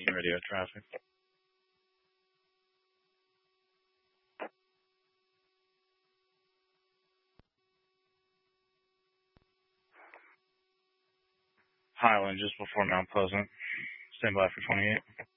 Radio traffic. Highland just before Mount Pleasant. Stand by for 28.